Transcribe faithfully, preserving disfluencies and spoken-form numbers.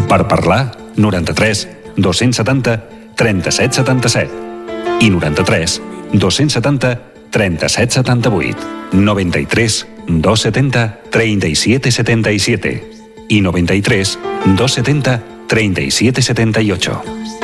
Per parlar, noranta-tres dos-cents setanta trenta-set setanta-set i noranta-tres dos-cents setanta trenta-set setanta-vuit. noventa-tres dos setenta treinta y siete setenta y siete y noventa y tres dos setenta treinta y siete setenta y ocho.